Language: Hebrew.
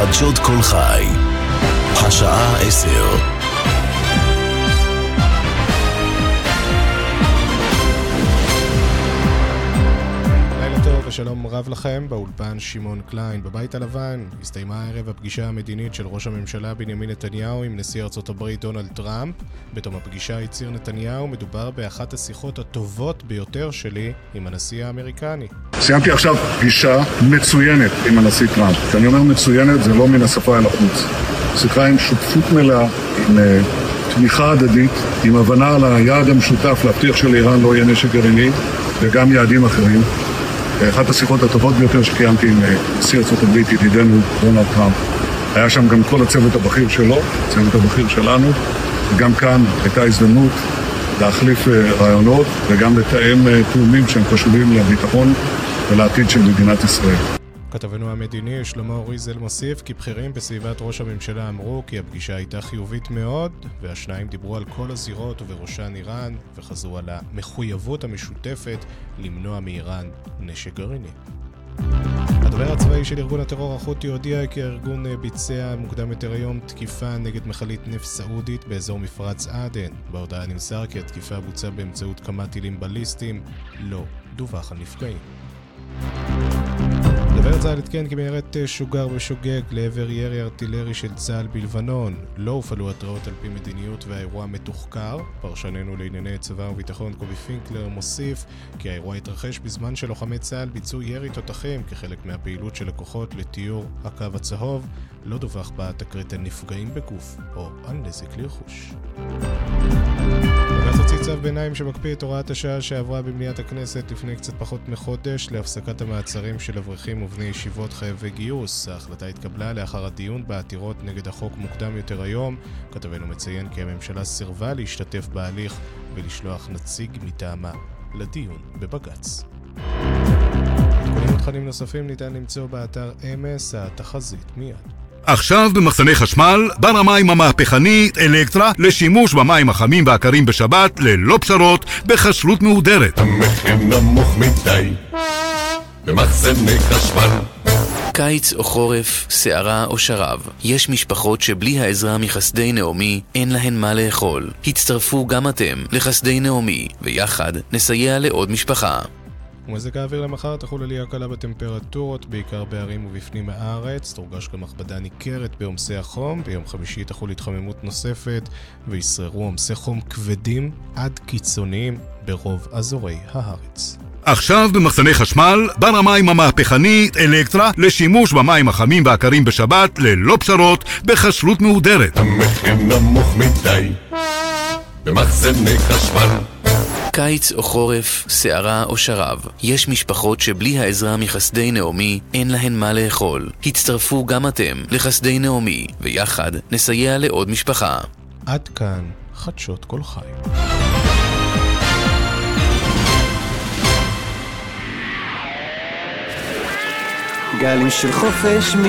חדשות כל חי, השעה 10. ושלום רב לכם, באולפן שמעון קליין. בבית הלבן הסתיימה הערב הפגישה המדינית של ראש הממשלה בנימין נתניהו עם נשיא ארצות הברית דונלד טראמפ. בתום הפגישה הצהיר נתניהו, מדובר באחת השיחות הטובות ביותר שלי עם הנשיא האמריקני. סיימתי עכשיו פגישה מצוינת עם הנשיא טראמפ. כשאני אומר מצוינת זה לא מן השפה אל החוץ. שיחה עם שותפות מלאה, עם תמיכה הדדית, עם הבנה על היעד המשותף להבטיח שלאיראן לא יהיה נשק גרעיני וגם יעדים אחרים. אחת השיחות הטובות ביותר שקיימתי עם נשיא ארצות הברית, ידידנו דונלד טראמפ. היה שם גם כל הצוות הבכיר שלו, הצוות הבכיר שלנו, וגם כאן הייתה הזדמנות להחליף רעיונות וגם לתאם תאומים שהם חשובים לביטחון ולעתיד של מדינת ישראל. כתבנו המדיני שלמה אוריזל מוסיף כי בכירים בסביבת ראש הממשלה אמרו כי הפגישה הייתה חיובית מאוד, והשניים דיברו על כל הזירות ובראשן איראן, וחזרו על המחויבות המשותפת למנוע מאיראן נשק גרעיני. הדובר הצבאי של ארגון הטרור החותי הודיע כי הארגון ביצע מוקדם יותר היום תקיפה נגד מכלית נפט סעודית באזור מפרץ עדן. בהודעה נמסר כי התקיפה בוצעה באמצעות כמה טילים בליסטיים, לא דווח על נפגעים. דובר צה"ל עדכן כי מנהרת שוגר ושוגג לעבר ירי ארטילרי של צה"ל בלבנון. לא הופעלו התראות על פי מדיניות והאירוע מתוחקר. פרשננו לענייני צבא וביטחון קובי פינקלר מוסיף כי האירוע התרחש בזמן שלוחמי צה"ל ביצעו ירי תותחים כחלק מהפעילות של הכוחות לתיאור הקו הצהוב. לא דווח בה תקרית על נפגעים בגוף או על נזק לרכוש. בג"ץ הוציא צו ביניים שמקפיא את הוראת השעה שעברה במליאת הכנסת לפני קצת פחות מחודש להפסקת המעצרים של אברכים ובני ישיבות חייבי גיוס. ההחלטה התקבלה לאחר הדיון בעתירות נגד החוק מוקדם יותר היום. כתבנו מציין כי הממשלה סירבה להשתתף בהליך ולשלוח נציג מטעמה לדיון בבג"ץ. עדכונים ותכנים נוספים ניתן למצוא באתר אמס, התחזית מיד. עכשיו במחסני חשמל, בר המים המהפכני אלקטרה לשימוש במים החמים והקרים בשבת ללא פשרות בכשרות מהודרת. המחיר נמוך מדי במחסני חשמל. קיץ או חורף, שערה או שרב, יש משפחות שבלי העזרה מחסדי נעמי אין להן מה לאכול. הצטרפו גם אתם לחסדי נעמי ויחד נסייע לעוד משפחה. ומזג האוויר למחר תחול עלייה קלה בטמפרטורות, בעיקר בערים ובפנים הארץ. תורגש גם הכבדה ניכרת בעומסי החום. ביום חמישי תחול התחממות נוספת וישררו עומסי חום כבדים עד קיצוניים ברוב אזורי הארץ. עכשיו במחסני חשמל, בר המים המהפכני אלקטרה לשימוש במים החמים והקרים בשבת ללא פשרות בכשרות מהודרת. המחיר נמוך מדי במחסני חשמל. קיץ או חורף, שערה או שרב, יש משפחות שבלי העזרה מחסדי נעמי אין להן מה לאכול. הצטרפו גם אתם לחסדי נעמי ויחד נסייע לעוד משפחה. עד כאן חדשות כל חי. גלים של חופש